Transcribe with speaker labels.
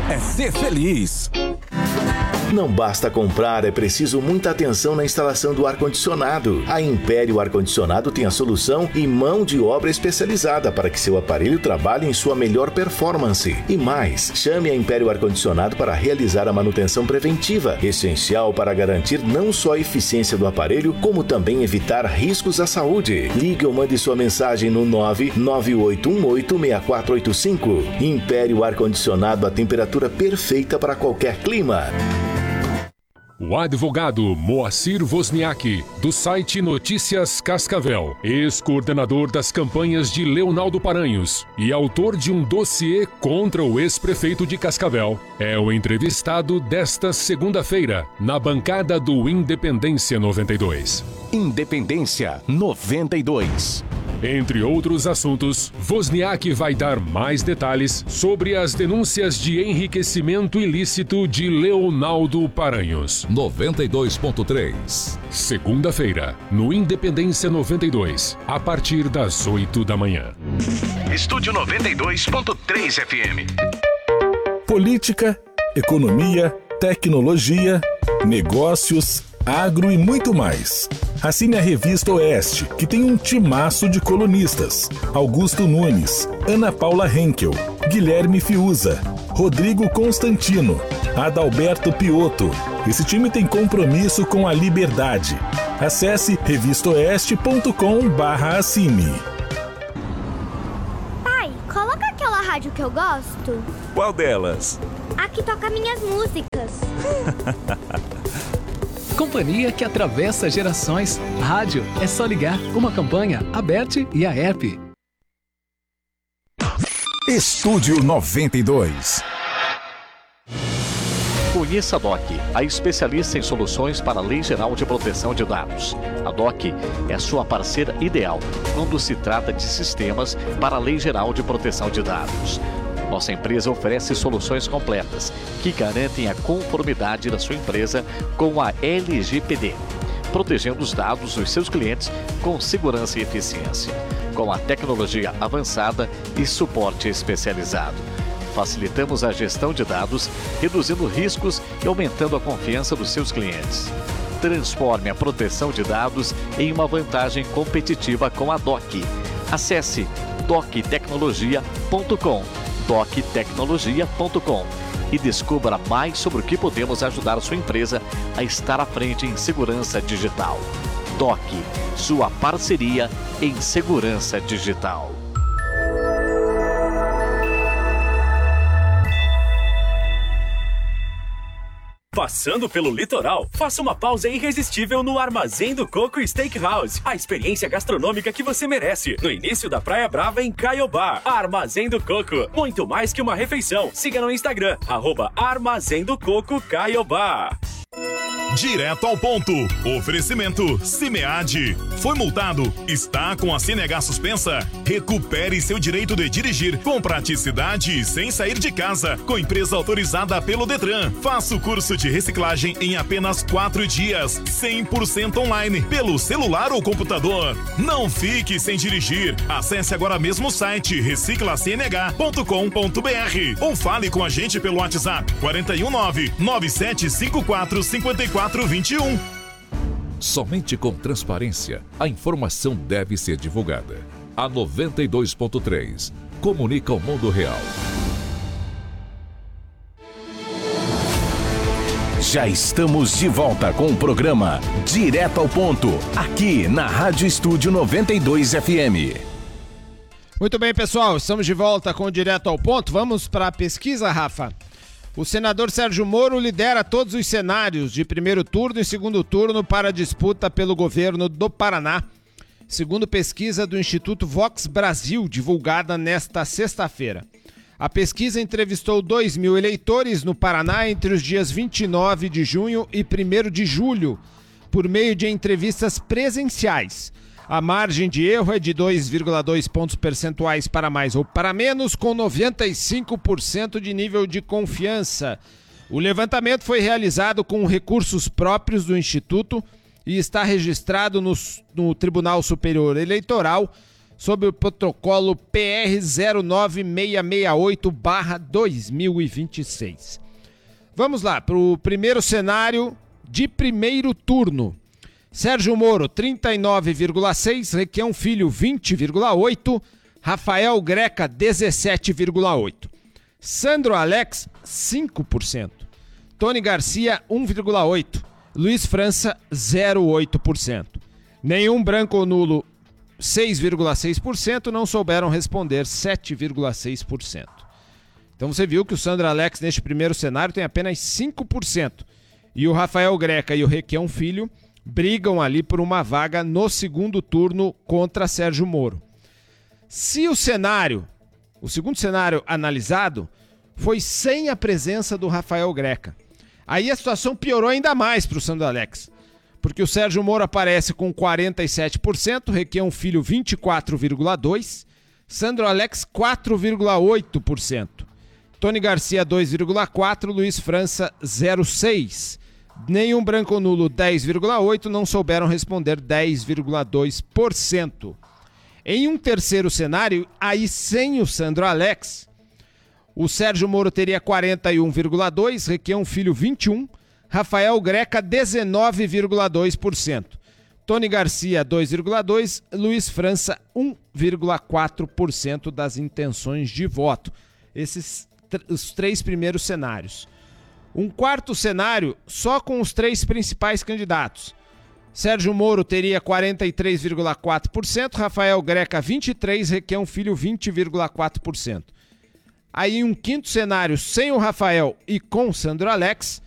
Speaker 1: é ser feliz.
Speaker 2: Não basta comprar, é preciso muita atenção na instalação do ar-condicionado. A Império Ar-Condicionado tem a solução e mão de obra especializada para que seu aparelho trabalhe em sua melhor performance. E mais, chame a Império Ar-Condicionado para realizar a manutenção preventiva, essencial para garantir não só a eficiência do aparelho, como também evitar riscos à saúde. Ligue ou mande sua mensagem no 998186485. Império Ar-Condicionado, a temperatura perfeita para qualquer clima.
Speaker 3: O advogado Moacir Wozniak, do site Notícias Cascavel, ex-coordenador das campanhas de Leonaldo Paranhos e autor de um dossiê contra o ex-prefeito de Cascavel, é o entrevistado desta segunda-feira, na bancada do Independência 92.
Speaker 1: Independência 92.
Speaker 3: Entre outros assuntos, Wozniak vai dar mais detalhes sobre as denúncias de enriquecimento ilícito de Leonaldo Paranhos.
Speaker 1: 92.3.
Speaker 3: Segunda-feira, no Independência 92, a partir das 8 da manhã.
Speaker 4: Estúdio 92.3 FM.
Speaker 5: Política, economia, tecnologia, negócios, agro e muito mais. Assine a Revista Oeste, que tem um timaço de colunistas. Augusto Nunes, Ana Paula Henkel, Guilherme Fiuza, Rodrigo Constantino, Adalberto Piotto. Esse time tem compromisso com a liberdade. Acesse revistaoeste.com/assine.
Speaker 6: Pai, coloca aquela rádio que eu gosto.
Speaker 7: Qual delas?
Speaker 6: A que toca minhas músicas.
Speaker 8: Companhia que atravessa gerações. Rádio é só ligar. Uma campanha, a BERT e a ERP.
Speaker 1: Estúdio 92.
Speaker 9: Conheça a DOC, a especialista em soluções para a Lei Geral de Proteção de Dados. A DOC é a sua parceira ideal quando se trata de sistemas para a Lei Geral de Proteção de Dados. Nossa empresa oferece soluções completas que garantem a conformidade da sua empresa com a LGPD, protegendo os dados dos seus clientes com segurança e eficiência, com a tecnologia avançada e suporte especializado. Facilitamos a gestão de dados, reduzindo riscos e aumentando a confiança dos seus clientes. Transforme a proteção de dados em uma vantagem competitiva com a DOC. Acesse doctecnologia.com. doctecnologia.com e descubra mais sobre o que podemos ajudar a sua empresa a estar à frente em segurança digital. DOC, sua parceria em segurança digital.
Speaker 10: Passando pelo litoral, faça uma pausa irresistível no Armazém do Coco Steakhouse. A experiência gastronômica que você merece. No início da Praia Brava, em Caiobá. Armazém do Coco. Muito mais que uma refeição. Siga no Instagram, @Armazém do Coco Caiobá.
Speaker 11: Direto ao ponto. Oferecimento Cimead. Foi multado? Está com a CNH suspensa? Recupere seu direito de dirigir com praticidade e sem sair de casa. Com empresa autorizada pelo Detran. Faça o curso de reciclagem em apenas 4 dias. 100% online. Pelo celular ou computador. Não fique sem dirigir. Acesse agora mesmo o site reciclacnh.com.br ou fale com a gente pelo WhatsApp 419-9754-5421.
Speaker 1: Somente com transparência, a informação deve ser divulgada. A 92.3 comunica o mundo real.
Speaker 4: Já estamos de volta com o programa Direto ao Ponto, aqui na Rádio Estúdio 92 FM.
Speaker 12: Muito bem, pessoal, estamos de volta com o Direto ao Ponto. Vamos para a pesquisa, Rafa. O senador Sérgio Moro lidera todos os cenários de primeiro turno e segundo turno para a disputa pelo governo do Paraná, segundo pesquisa do Instituto Vox Brasil, divulgada nesta sexta-feira. A pesquisa entrevistou 2.000 eleitores no Paraná entre os dias 29 de junho e 1º de julho, por meio de entrevistas presenciais. A margem de erro é de 2,2 pontos percentuais para mais ou para menos, com 95% de nível de confiança. O levantamento foi realizado com recursos próprios do Instituto e está registrado no Tribunal Superior Eleitoral sob o protocolo PR 09668/2026. Vamos lá, para o primeiro cenário de primeiro turno. Sérgio Moro, 39,6%, Requião Filho, 20,8%, Rafael Greca, 17,8%. Sandro Alex, 5%. Tony Garcia, 1,8%. Luiz França, 0,8%. Nenhum branco ou nulo, 6,6%. Não souberam responder, 7,6%. Então você viu que o Sandro Alex, neste primeiro cenário, tem apenas 5%. E o Rafael Greca e o Requião Filho brigam ali por uma vaga no segundo turno contra Sérgio Moro. Se o segundo cenário analisado, foi sem a presença do Rafael Greca, aí a situação piorou ainda mais para o Sandro Alex, porque o Sérgio Moro aparece com 47%, Requião Filho 24,2%, Sandro Alex 4,8%, Tony Garcia 2,4%, Luiz França 0,6%. Nenhum branco ou nulo, 10,8%, não souberam responder, 10,2%. Em um terceiro cenário, aí sem o Sandro Alex, o Sérgio Moro teria 41,2%, Requião Filho 21%, Rafael Greca 19,2%, Tony Garcia 2,2%, Luiz França 1,4% das intenções de voto. Esses os três primeiros cenários. Um quarto cenário só com os três principais candidatos. Sérgio Moro teria 43,4%, Rafael Greca 23%, Requião Filho 20,4%. Aí um quinto cenário sem o Rafael e com Sandro Alex,